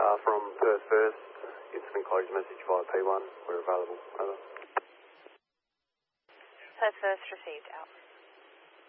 From Perth First, instant closure message via P1. We're available. Over. Perth First received. Out.